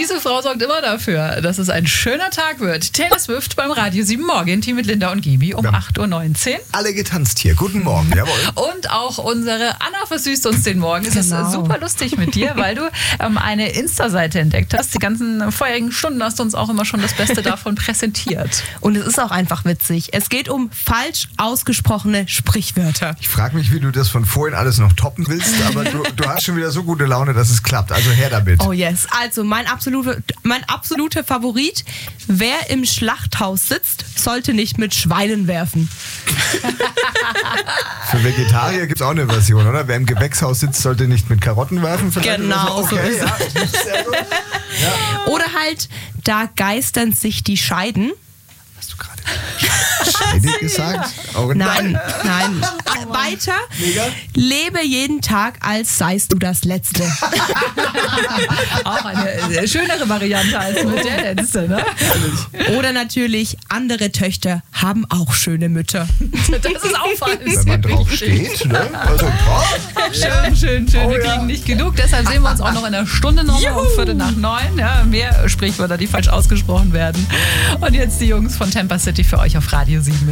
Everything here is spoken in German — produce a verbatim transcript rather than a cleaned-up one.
Diese Frau sorgt immer dafür, dass es ein schöner Tag wird. Taylor Swift beim Radio sieben Morgen-Team mit Linda und Gibi um acht Uhr neunzehn. Alle getanzt hier. Guten Morgen, jawohl. Und auch unsere Anna versüßt uns den Morgen. Es Genau. ist super lustig mit dir, weil du ähm, eine Insta-Seite entdeckt hast. Die ganzen vorherigen Stunden hast du uns auch immer schon das Beste davon präsentiert. Und es ist auch einfach witzig. Es geht um falsch ausgesprochene Sprichwörter. Ich frage mich, wie du das von vorhin alles noch toppen willst, aber du, du hast schon wieder so gute Laune, dass es klappt. Also her damit. Oh yes. Also mein absoluter, mein absoluter Favorit. Wer im Schlachthaus sitzt, sollte nicht mit Schweinen werfen. Für Vegetarier gibt es auch eine Version, oder? Wer im Gewächshaus sitzt, sollte nicht mit Karotten werfen. Vielleicht Genau, oder so okay, ist ja. Sehr gut. Ja. Oder halt, da geistern sich die Scheiden. Hast du gerade Scheide gesagt? Oh, Nein, nein. Weiter. Mega. Lebe jeden Tag, als seist du das Letzte. Auch eine schönere Variante als mit der letzte, ne? Oder natürlich, andere Töchter haben auch schöne Mütter. Das ist auch falsch. Wenn man drauf steht, ne? Also, oh. Schön, schön, schön. Oh, Wir ja. kriegen nicht genug. Deshalb sehen wir uns auch noch in der Stunde nochmal um Viertel nach neun. Ja, mehr Sprichwörter, die falsch ausgesprochen werden. Und jetzt die Jungs von Tampa City für euch auf Radio sieben.